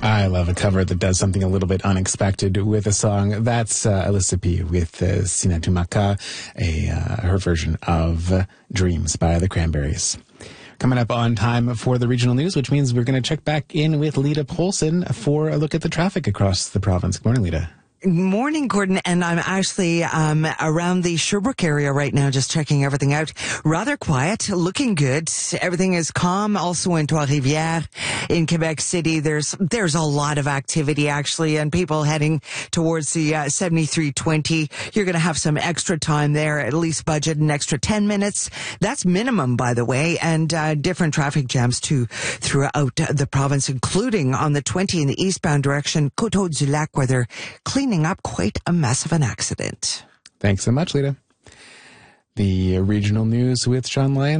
I love a cover that does something a little bit unexpected with a song. That's Alyssa P. with Sina Tumaka, her version of Dreams by the Cranberries. Coming up on time for the regional news, which means we're going to check back in with Lita Polson for a look at the traffic across the province. Good morning, Lita. Morning, Gordon, and I'm actually around the Sherbrooke area right now, just checking everything out. Rather quiet, looking good. Everything is calm. Also in Trois-Rivières, in Quebec City, there's a lot of activity actually, and people heading towards the 7320. You're going to have some extra time there. At least budget an extra 10 minutes. That's minimum, by the way, and different traffic jams too throughout the province, including on the 20 in the eastbound direction, Coteau-du-Lac, where they're cleaning up quite a mess of an accident. Thanks so much, Lita. The regional news with Sean Lyon.